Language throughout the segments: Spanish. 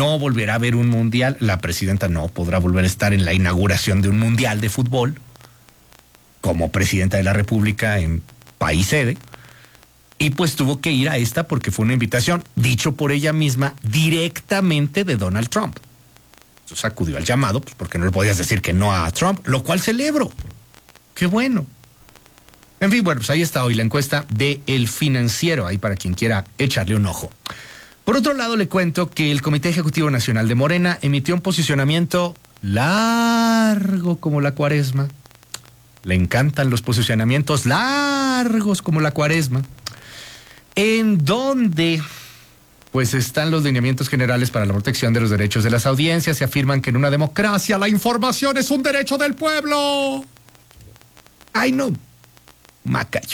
no volverá a haber un mundial. La presidenta no podrá volver a estar en la inauguración de un mundial de fútbol como presidenta de la República en país sede. Y pues tuvo que ir a esta porque fue una invitación, dicho por ella misma, directamente de Donald Trump. Entonces acudió al llamado, pues porque no le podías decir que no a Trump, lo cual celebro. ¡Qué bueno! En fin, bueno, pues ahí está hoy la encuesta de El Financiero, ahí para quien quiera echarle un ojo. Por otro lado, le cuento que el Comité Ejecutivo Nacional de Morena emitió un posicionamiento largo como la Cuaresma. Le encantan los posicionamientos largos como la Cuaresma, en donde pues están los lineamientos generales para la protección de los derechos de las audiencias. Se afirman que en una democracia la información es un derecho del pueblo. ¡Ay, no! Macayo.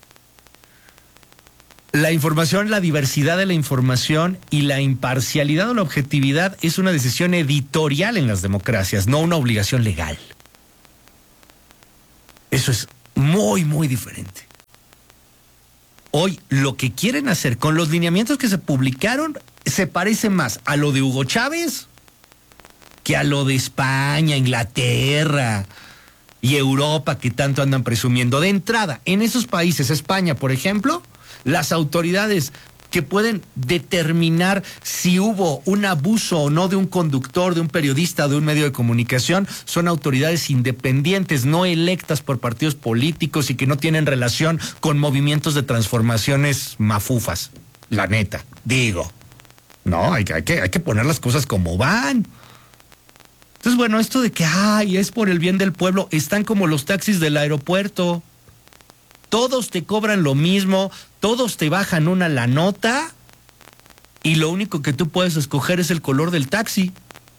La información, la diversidad de la información y la imparcialidad o la objetividad es una decisión editorial en las democracias, no una obligación legal. Eso es muy, muy diferente. Hoy lo que quieren hacer con los lineamientos que se publicaron se parece más a lo de Hugo Chávez que a lo de España, Inglaterra y Europa que tanto andan presumiendo. De entrada, en esos países, España, por ejemplo, las autoridades que pueden determinar si hubo un abuso o no de un conductor, de un periodista o de un medio de comunicación, son autoridades independientes, no electas por partidos políticos y que no tienen relación con movimientos de transformaciones mafufas. La neta, digo. No, hay que poner las cosas como van. Entonces, bueno, esto de que, es por el bien del pueblo, están como los taxis del aeropuerto. Todos te cobran lo mismo, todos te bajan la nota y lo único que tú puedes escoger es el color del taxi.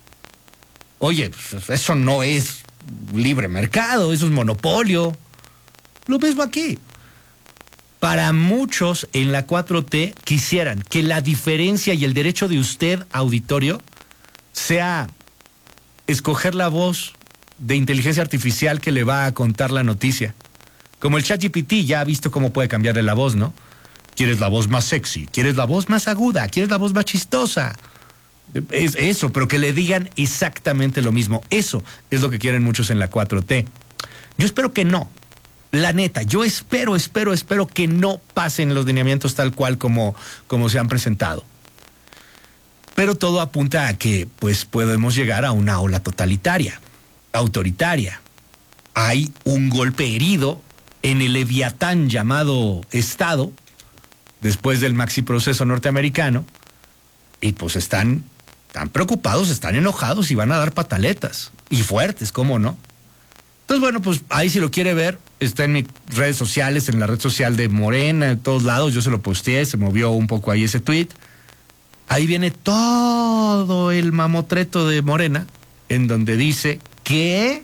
Oye, pues eso no es libre mercado, eso es monopolio. Lo mismo aquí. Para muchos en la 4T quisieran que la diferencia y el derecho de usted, auditorio, sea escoger la voz de inteligencia artificial que le va a contar la noticia. Como el ChatGPT ya ha visto cómo puede cambiarle la voz, ¿no? ¿Quieres la voz más sexy? ¿Quieres la voz más aguda? ¿Quieres la voz más chistosa? Es eso, pero que le digan exactamente lo mismo. Eso es lo que quieren muchos en la 4T. Yo espero que no. La neta, yo espero que no pasen los lineamientos tal cual como se han presentado. Pero todo apunta a que, pues, podemos llegar a una ola totalitaria, autoritaria. Hay un golpe herido en el leviatán llamado Estado, después del maxi proceso norteamericano, y pues están preocupados, están enojados y van a dar pataletas, y fuertes, ¿cómo no? Entonces, bueno, pues ahí si lo quiere ver, está en mis redes sociales, en la red social de Morena, en todos lados, yo se lo posteé, se movió un poco ahí ese tweet. Ahí viene todo el mamotreto de Morena, en donde dice que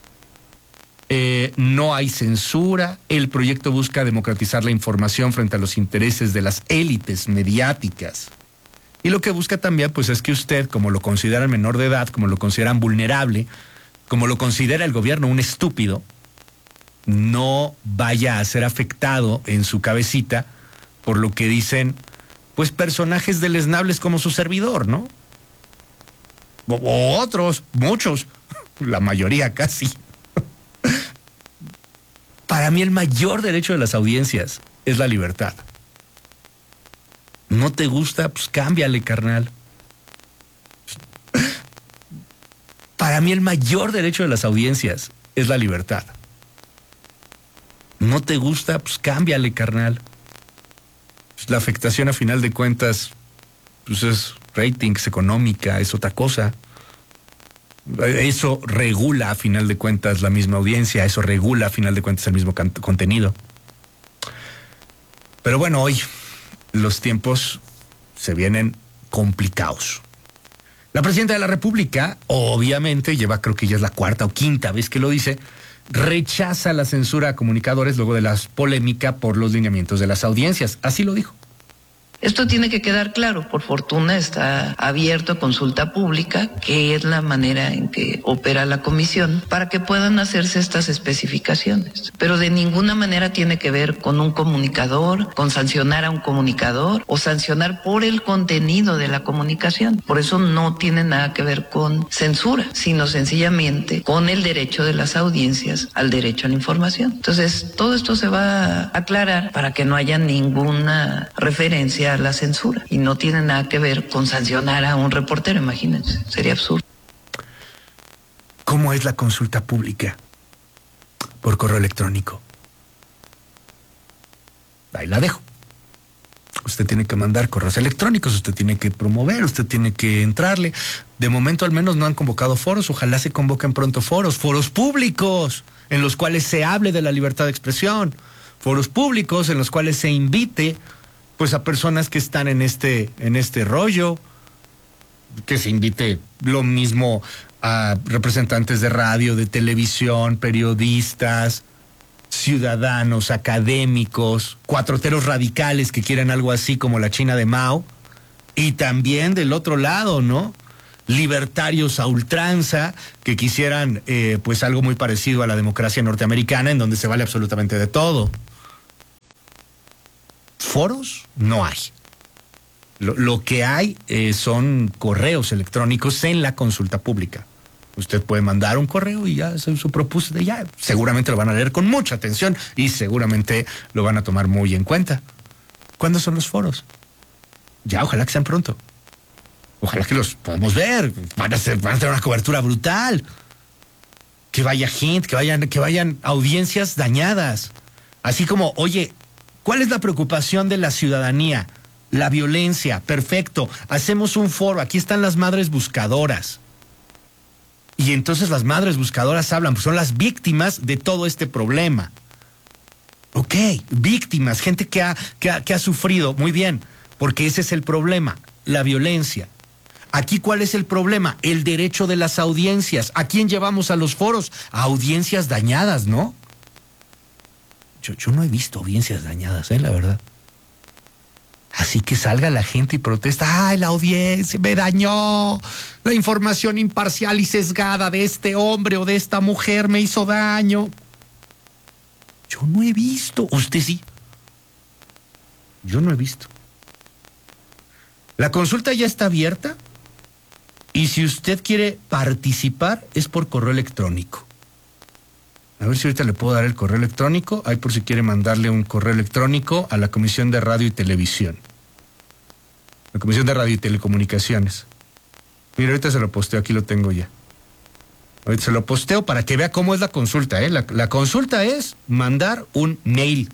no hay censura, el proyecto busca democratizar la información frente a los intereses de las élites mediáticas. Y lo que busca también, pues, es que usted, como lo consideran menor de edad, como lo consideran vulnerable, como lo considera el gobierno un estúpido, no vaya a ser afectado en su cabecita por lo que dicen, pues, personajes deleznables como su servidor, ¿no? O otros, muchos, la mayoría casi. Para mí el mayor derecho de las audiencias es la libertad. ¿No te gusta? Pues cámbiale, carnal. Para mí el mayor derecho de las audiencias es la libertad. ¿No te gusta? Pues cámbiale, carnal. Pues la afectación a final de cuentas, pues es ratings, económica, es otra cosa. Eso regula a final de cuentas la misma audiencia, eso regula a final de cuentas el mismo contenido. Pero bueno, hoy los tiempos se vienen complicados. La presidenta de la República, obviamente, creo que ya es la cuarta o quinta vez que lo dice, rechaza la censura a comunicadores luego de la polémica por los lineamientos de las audiencias. Así lo dijo. Esto tiene que quedar claro. Por fortuna está abierto a consulta pública, que es la manera en que opera la comisión, para que puedan hacerse estas especificaciones. Pero de ninguna manera tiene que ver con un comunicador, con sancionar a un comunicador o sancionar por el contenido de la comunicación. Por eso no tiene nada que ver con censura, sino sencillamente con el derecho de las audiencias al derecho a la información. Entonces, todo esto se va a aclarar para que no haya ninguna referencia a la censura, y no tiene nada que ver con sancionar a un reportero, imagínense, sería absurdo. ¿Cómo es la consulta pública? Por correo electrónico. Ahí la dejo. Usted tiene que mandar correos electrónicos, usted tiene que promover, usted tiene que entrarle. De momento al menos no han convocado foros, ojalá se convoquen pronto foros públicos en los cuales se hable de la libertad de expresión, foros públicos en los cuales se invite pues a personas que están en este rollo, que se invite lo mismo a representantes de radio, de televisión, periodistas, ciudadanos, académicos, cuatroteros radicales que quieran algo así como la China de Mao, y también del otro lado, ¿no? Libertarios a ultranza que quisieran pues algo muy parecido a la democracia norteamericana, en donde se vale absolutamente de todo. Foros no hay. Lo que hay son correos electrónicos en la consulta pública. Usted puede mandar un correo y ya su propuesta, ya seguramente lo van a leer con mucha atención y seguramente lo van a tomar muy en cuenta. ¿Cuándo son los foros? Ya, ojalá que sean pronto. Ojalá que los podamos ver. Van a tener una cobertura brutal. Que vaya gente, que vayan audiencias dañadas. Así como, oye, ¿cuál es la preocupación de la ciudadanía? La violencia, perfecto. Hacemos un foro, aquí están las madres buscadoras. Y entonces las madres buscadoras hablan, pues son las víctimas de todo este problema. Ok, víctimas, gente que ha sufrido, muy bien, porque ese es el problema, la violencia. Aquí, ¿cuál es el problema? El derecho de las audiencias. ¿A quién llevamos a los foros? A audiencias dañadas, ¿no? Yo no he visto audiencias dañadas, la verdad. Así que salga la gente y protesta. ¡Ay, la audiencia me dañó! La información imparcial y sesgada de este hombre o de esta mujer me hizo daño. Yo no he visto. ¿Usted sí? Yo no he visto. La consulta ya está abierta y si usted quiere participar es por correo electrónico. A ver si ahorita le puedo dar el correo electrónico. Ahí por si quiere mandarle un correo electrónico a la Comisión de Radio y Televisión. La Comisión de Radio y Telecomunicaciones. Mira, ahorita se lo posteo, aquí lo tengo ya. Ahorita se lo posteo para que vea cómo es la consulta, ¿eh? La consulta es mandar un mail.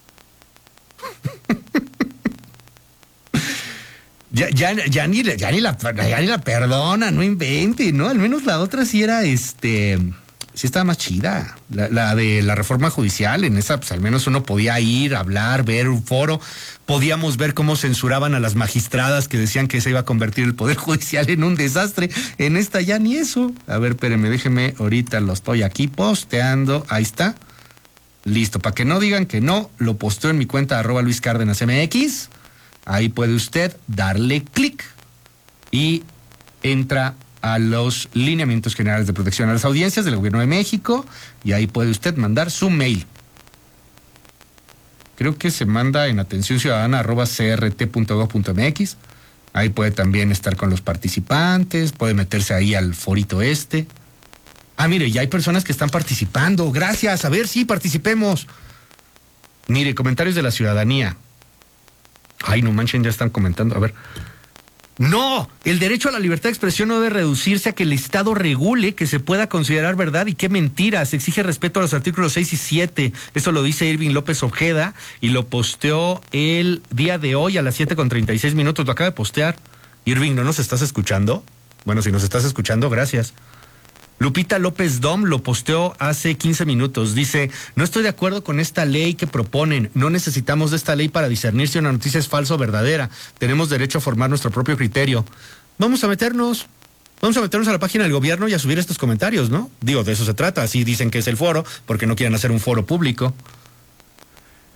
Ya ni la perdona, no invente, ¿no? Al menos la otra sí era sí estaba más chida. La de la reforma judicial, en esa pues al menos uno podía ir, hablar, ver un foro. Podíamos ver cómo censuraban a las magistradas que decían que se iba a convertir el Poder Judicial en un desastre. En esta ya ni eso. A ver, espéreme, déjeme, ahorita lo estoy aquí posteando. Ahí está. Listo, para que no digan que no, lo posteo en mi cuenta @LuisCárdenasMX. Ahí puede usted darle clic y entra a los lineamientos generales de protección a las audiencias del Gobierno de México y ahí puede usted mandar su mail. Creo que se manda en atencionciudadana@crt.gov.mx. Ahí puede también estar con los participantes, puede meterse ahí al forito Ah, mire, ya hay personas que están participando. Gracias, a ver, sí, participemos. Mire, comentarios de la ciudadanía. Ay, no manchen, ya están comentando. A ver. No, el derecho a la libertad de expresión no debe reducirse a que el Estado regule que se pueda considerar verdad y qué mentira. Se exige respeto a los artículos 6 y 7. Eso lo dice Irving López Ojeda y lo posteó el día de hoy a las 7:36. Lo acaba de postear. Irving, ¿no nos estás escuchando? Bueno, si nos estás escuchando, gracias. Lupita López Dom lo posteó hace 15 minutos. Dice, no estoy de acuerdo con esta ley que proponen. No necesitamos de esta ley para discernir si una noticia es falsa o verdadera. Tenemos derecho a formar nuestro propio criterio. Vamos a meternos a la página del gobierno y a subir estos comentarios, ¿no? Digo, de eso se trata. Así dicen que es el foro, porque no quieren hacer un foro público.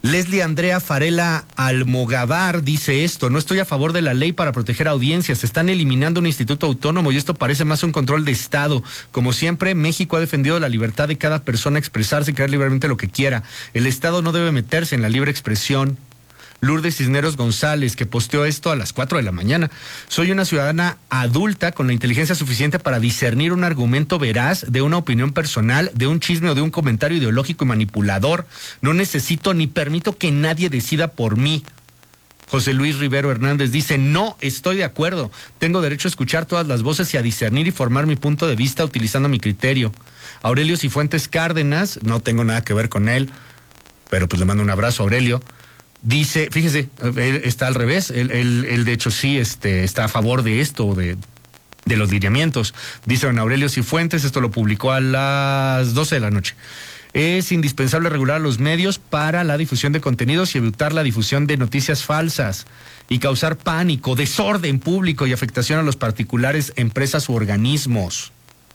Leslie Andrea Farela Almogavar dice esto: no estoy a favor de la ley para proteger audiencias, se están eliminando un instituto autónomo y esto parece más un control de Estado. Como siempre, México ha defendido la libertad de cada persona a expresarse y creer libremente lo que quiera. El Estado no debe meterse en la libre expresión. Lourdes Cisneros González, que posteó esto a las 4 de la mañana. Soy una ciudadana adulta con la inteligencia suficiente para discernir un argumento veraz de una opinión personal, de un chisme o de un comentario ideológico y manipulador. No necesito ni permito que nadie decida por mí. José Luis Rivero Hernández dice: no estoy de acuerdo. Tengo derecho a escuchar todas las voces y a discernir y formar mi punto de vista utilizando mi criterio. Aurelio Cifuentes Cárdenas, no tengo nada que ver con él, pero pues le mando un abrazo a Aurelio. Dice, fíjese, él está al revés, él de hecho sí está a favor de esto, de los lineamientos. Dice don Aurelio Cifuentes, esto lo publicó a las 12 de la noche. Es indispensable regular los medios para la difusión de contenidos y evitar la difusión de noticias falsas y causar pánico, desorden público y afectación a los particulares, empresas u organismos.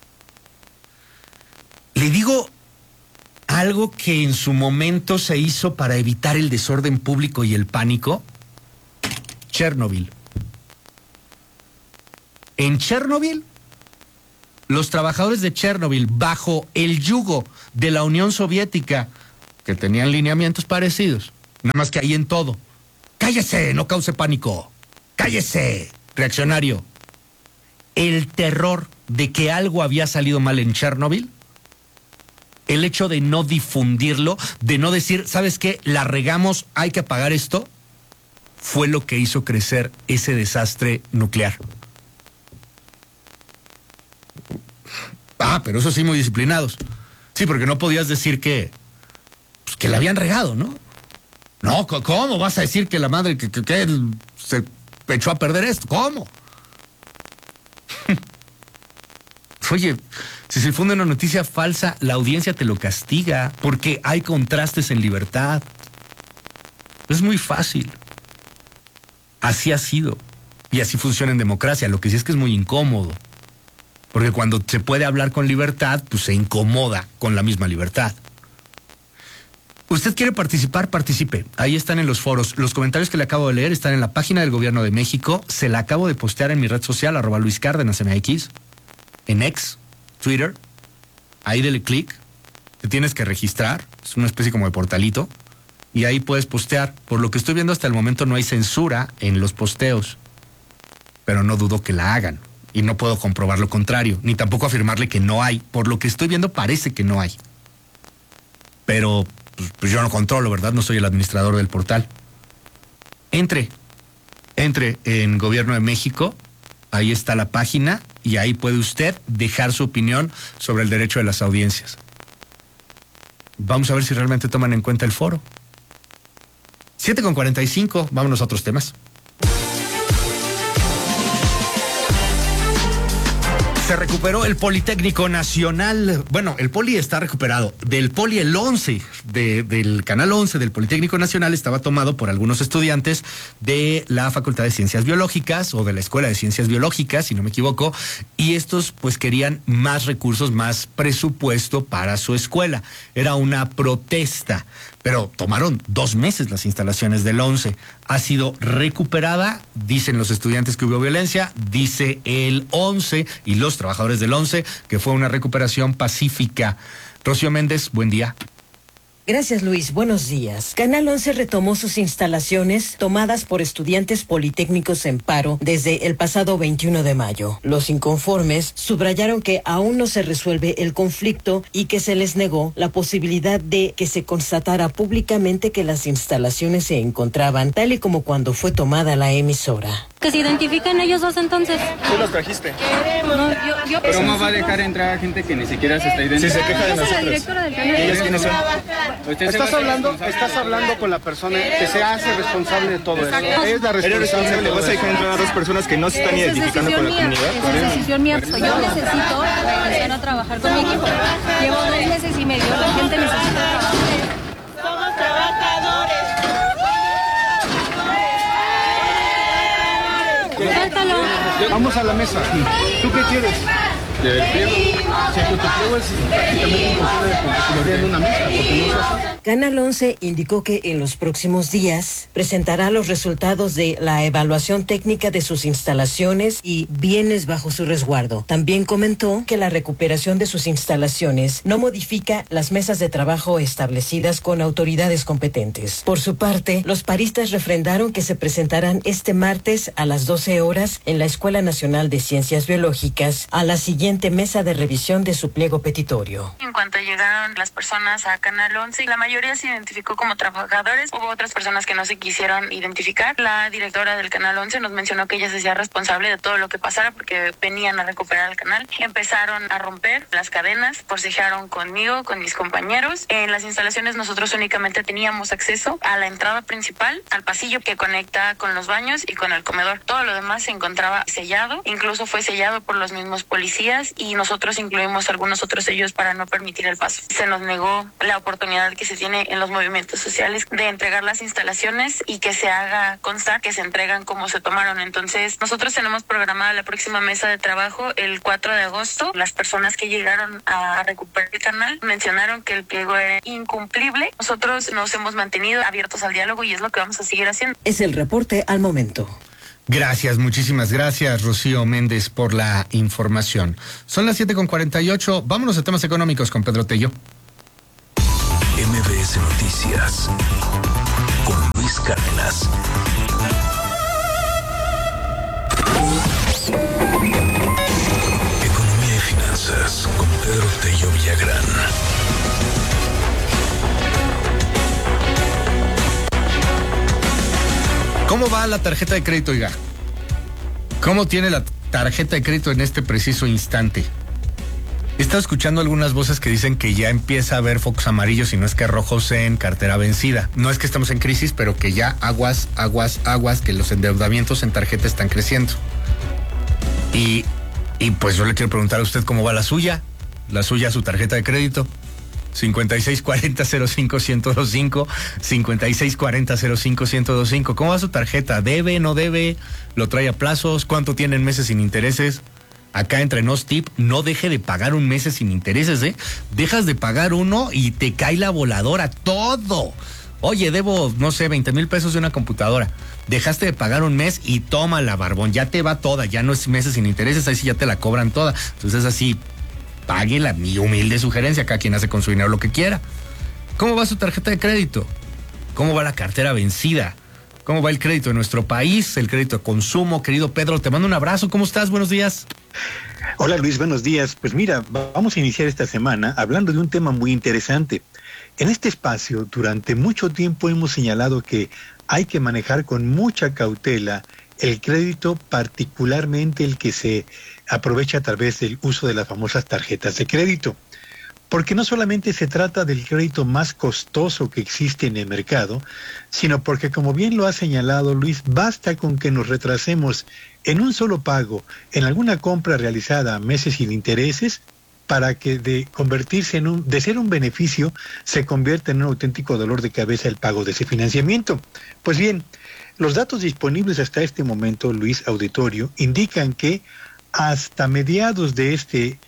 Le digo algo que en su momento se hizo para evitar el desorden público y el pánico. Chernobyl. En Chernobyl, los trabajadores de Chernobyl, bajo el yugo de la Unión Soviética, que tenían lineamientos parecidos, nada más que ahí en todo. ¡Cállese! No cause pánico. ¡Cállese! Reaccionario. El terror de que algo había salido mal en Chernobyl, el hecho de no difundirlo, de no decir, ¿sabes qué? La regamos, hay que apagar esto, fue lo que hizo crecer ese desastre nuclear. Pero eso sí, muy disciplinados. Sí, porque no podías decir que la habían regado, ¿no? No, ¿cómo vas a decir que la madre que se echó a perder esto? ¿Cómo? Oye, si se difunde una noticia falsa, la audiencia te lo castiga porque hay contrastes en libertad. Es muy fácil. Así ha sido. Y así funciona en democracia. Lo que sí es que es muy incómodo. Porque cuando se puede hablar con libertad, pues se incomoda con la misma libertad. ¿Usted quiere participar? Participe. Ahí están en los foros. Los comentarios que le acabo de leer están en la página del Gobierno de México. Se la acabo de postear en mi red social, @LuisCárdenasMX. En X, Twitter, ahí dele clic, te tienes que registrar, es una especie como de portalito, y ahí puedes postear. Por lo que estoy viendo hasta el momento no hay censura en los posteos, pero no dudo que la hagan, y no puedo comprobar lo contrario, ni tampoco afirmarle que no hay. Por lo que estoy viendo parece que no hay. Pero pues yo no controlo, ¿verdad? No soy el administrador del portal. Entre en Gobierno de México, ahí está la página, y ahí puede usted dejar su opinión sobre el derecho de las audiencias. Vamos a ver si realmente toman en cuenta el foro. 7:45, vámonos a otros temas. Se recuperó el Politécnico Nacional. Bueno, el Poli está recuperado. Del Poli, el 11, del Canal 11 del Politécnico Nacional estaba tomado por algunos estudiantes de la Facultad de Ciencias Biológicas o de la Escuela de Ciencias Biológicas, si no me equivoco, y estos pues querían más recursos, más presupuesto para su escuela. Era una protesta, pero tomaron 2 meses las instalaciones del 11. Ha sido recuperada, dicen los estudiantes que hubo violencia, dice el 11 y los trabajadores del 11 que fue una recuperación pacífica. Rocío Méndez, buen día. Gracias, Luis. Buenos días. Canal 11 retomó sus instalaciones tomadas por estudiantes politécnicos en paro desde el pasado 21 de mayo. Los inconformes subrayaron que aún no se resuelve el conflicto y que se les negó la posibilidad de que se constatara públicamente que las instalaciones se encontraban tal y como cuando fue tomada la emisora. Que se identifiquen ellos dos entonces. ¿Tú los trajiste? No, yo ¿Pero cómo va a dejar entrar a gente que ni siquiera se está identificando? Si se queja de nosotros. La directora del canal. ¿Ellos quiénes son? Estás hablando con la persona que se hace responsable de todo esto. Es la responsable. ¿Vas a dejar entrar a 2 personas que no se están identificando con la comunidad? Esa es decisión mía. Yo necesito empezar a trabajar con mi equipo. Llevo 2 meses y medio. La gente necesita trabajar. Somos trabajadores. Suéltalo. Vamos a la mesa. ¿Tú qué quieres? del pliego. Si tu pliego es prácticamente imposible de conseguir en una mesa, porque no se hace. Canal 11 indicó que en los próximos días presentará los resultados de la evaluación técnica de sus instalaciones y bienes bajo su resguardo. También comentó que la recuperación de sus instalaciones no modifica las mesas de trabajo establecidas con autoridades competentes. Por su parte, los paristas refrendaron que se presentarán este martes a las 12 horas en la Escuela Nacional de Ciencias Biológicas a la siguiente mesa de revisión de su pliego petitorio. En cuanto llegaron las personas a Canal 11, la mayoría se identificó como trabajadores. Hubo otras personas que no se quisieron identificar. La directora del Canal 11 nos mencionó que ella se hacía responsable de todo lo que pasara porque venían a recuperar el canal. Empezaron a romper las cadenas, forcejearon conmigo, con mis compañeros. En las instalaciones nosotros únicamente teníamos acceso a la entrada principal, al pasillo que conecta con los baños y con el comedor. Todo lo demás se encontraba sellado, incluso fue sellado por los mismos policías y nosotros incluimos algunos otros sellos para no permitir el paso. Se nos negó la oportunidad que se tiene en los movimientos sociales de entregar las instalaciones y que se haga constar que se entregan como se tomaron. Entonces, nosotros tenemos programada la próxima mesa de trabajo el 4 de agosto. Las personas que llegaron a recuperar el canal mencionaron que el pliego era incumplible. Nosotros nos hemos mantenido abiertos al diálogo y es lo que vamos a seguir haciendo. Es el reporte al momento. Gracias, muchísimas gracias, Rocío Méndez, por la información. Son las 7:48. Vámonos a temas económicos con Pedro Tello. MBS Noticias con Luis Cárdenas. Economía y finanzas con Pedro Tello Villagrán. ¿Cómo va la tarjeta de crédito, oiga? ¿Cómo tiene la tarjeta de crédito en este preciso instante? He estado escuchando algunas voces que dicen que ya empieza a haber focos amarillos y no es que rojos en cartera vencida. No es que estamos en crisis, pero que ya aguas, que los endeudamientos en tarjeta están creciendo. Y pues yo le quiero preguntar a usted cómo va la suya, su tarjeta de crédito. 5640-05-1025, 5640-05-1025. ¿Cómo va su tarjeta? ¿Debe, no debe? ¿Lo trae a plazos? ¿Cuánto tienen meses sin intereses? Acá entre nos tip, no deje de pagar un mes sin intereses, ¿eh? Dejas de pagar uno y te cae la voladora, todo. Oye, debo, no sé, 20,000 pesos de una computadora. Dejaste de pagar un mes y tómala, barbón, ya te va toda, ya no es meses sin intereses, ahí sí ya te la cobran toda. Entonces así, páguela, mi humilde sugerencia, cada quien hace con su dinero lo que quiera. ¿Cómo va su tarjeta de crédito? ¿Cómo va la cartera vencida? ¿Cómo va el crédito en nuestro país? El crédito de consumo, querido Pedro, te mando un abrazo, ¿cómo estás? Buenos días. Hola Luis, buenos días. Pues mira, vamos a iniciar esta semana hablando de un tema muy interesante. En este espacio, durante mucho tiempo hemos señalado que hay que manejar con mucha cautela el crédito, particularmente el que se aprovecha a través del uso de las famosas tarjetas de crédito. Porque no solamente se trata del crédito más costoso que existe en el mercado, sino porque, como bien lo ha señalado Luis, basta con que nos retrasemos en un solo pago en alguna compra realizada a meses sin intereses para que de convertirse de ser un beneficio se convierta en un auténtico dolor de cabeza el pago de ese financiamiento. Pues bien, los datos disponibles hasta este momento, Luis, auditorio, indican que hasta mediados de este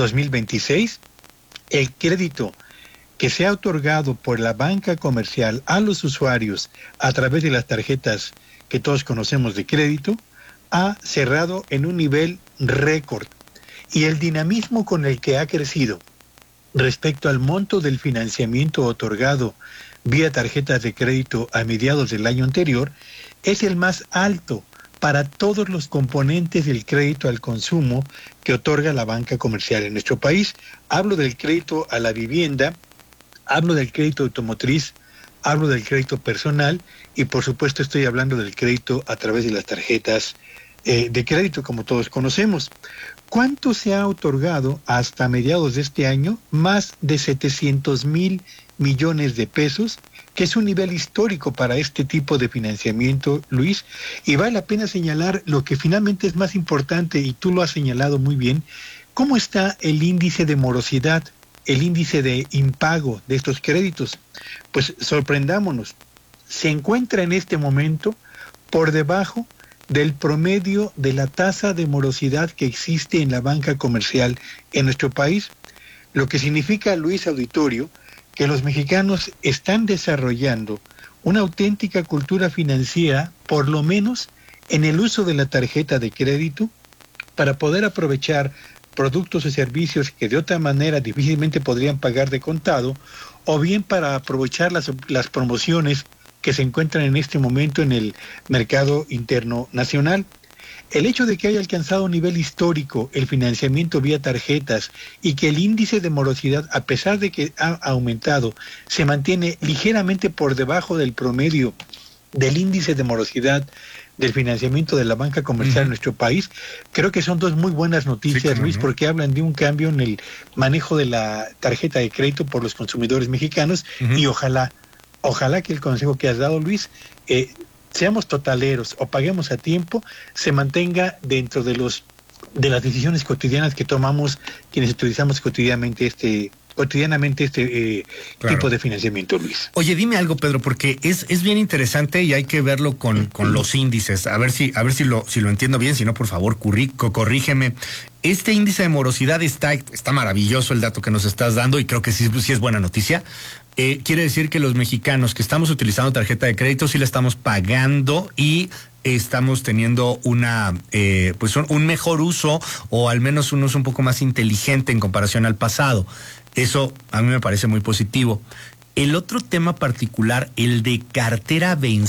2026, el crédito que se ha otorgado por la banca comercial a los usuarios a través de las tarjetas que todos conocemos de crédito ha cerrado en un nivel récord. Y el dinamismo con el que ha crecido respecto al monto del financiamiento otorgado vía tarjetas de crédito a mediados del año anterior es el más alto para todos los componentes del crédito al consumo que otorga la banca comercial en nuestro país. Hablo del crédito a la vivienda, hablo del crédito automotriz, hablo del crédito personal y por supuesto estoy hablando del crédito a través de las tarjetas de crédito como todos conocemos. ¿Cuánto se ha otorgado hasta mediados de este año? Más de 700,000 millones de pesos, que es un nivel histórico para este tipo de financiamiento, Luis, y vale la pena señalar lo que finalmente es más importante, y tú lo has señalado muy bien, cómo está el índice de morosidad, el índice de impago de estos créditos. Pues sorprendámonos, se encuentra en este momento por debajo del promedio de la tasa de morosidad que existe en la banca comercial en nuestro país, lo que significa, Luis Auditorio, que los mexicanos están desarrollando una auténtica cultura financiera, por lo menos en el uso de la tarjeta de crédito, para poder aprovechar productos y servicios que de otra manera difícilmente podrían pagar de contado, o bien para aprovechar las promociones que se encuentran en este momento en el mercado interno nacional. El hecho de que haya alcanzado un nivel histórico el financiamiento vía tarjetas y que el índice de morosidad, a pesar de que ha aumentado, se mantiene ligeramente por debajo del promedio del índice de morosidad del financiamiento de la banca comercial en nuestro país, creo que son dos muy buenas noticias, Luis, porque hablan de un cambio en el manejo de la tarjeta de crédito por los consumidores mexicanos y ojalá que el consejo que has dado, Luis, seamos totaleros o paguemos a tiempo, se mantenga dentro de las decisiones cotidianas que tomamos quienes utilizamos cotidianamente este tipo de financiamiento, Luis. Oye, dime algo, Pedro, porque es bien interesante y hay que verlo con los índices, a ver si lo entiendo bien, si no, por favor, corrígeme. Este índice de morosidad está maravilloso el dato que nos estás dando y creo que sí es buena noticia. Quiere decir que los mexicanos que estamos utilizando tarjeta de crédito sí la estamos pagando y estamos teniendo un mejor uso, o al menos un uso un poco más inteligente en comparación al pasado. Eso a mí me parece muy positivo. El otro tema particular, el de cartera vencida.